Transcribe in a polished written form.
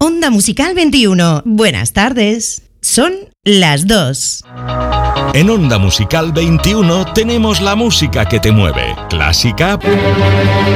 Onda Musical 21. Buenas tardes. Son las 2. En Onda Musical 21 tenemos la música que te mueve. Clásica,